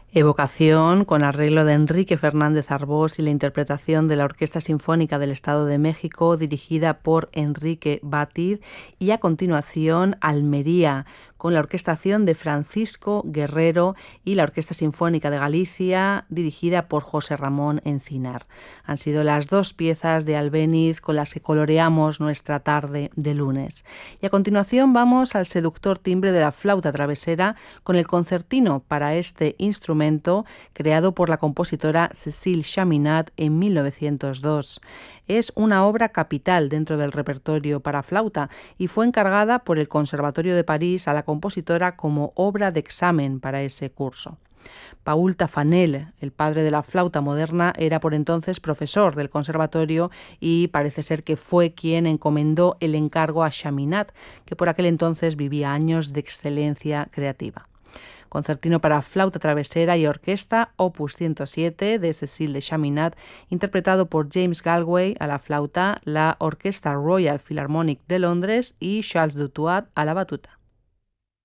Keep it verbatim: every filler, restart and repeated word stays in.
Evocación, con arreglo de Enrique Fernández Arbós y la interpretación de la Orquesta Sinfónica del Estado de México, dirigida por Enrique Bátiz, y a continuación Almería, con la orquestación de Francisco Guerrero y la Orquesta Sinfónica de Galicia, dirigida por José Ramón Encinar. Han sido las dos piezas de Albéniz con las que coloreamos nuestra tarde de lunes. Y a continuación vamos al seductor timbre de la flauta travesera con el concertino para este instrumento creado por la compositora Cécile Chaminade en mil novecientos dos. Es una obra capital dentro del repertorio para flauta y fue encargada por el Conservatorio de París a la compositora como obra de examen para ese curso. Paul Taffanel, el padre de la flauta moderna, era por entonces profesor del conservatorio y parece ser que fue quien encomendó el encargo a Chaminade, que por aquel entonces vivía años de excelencia creativa. Concertino para flauta travesera y orquesta, opus ciento siete, de Cécile de Chaminade, interpretado por James Galway a la flauta, la Orquesta Royal Philharmonic de Londres y Charles Dutoit a la batuta.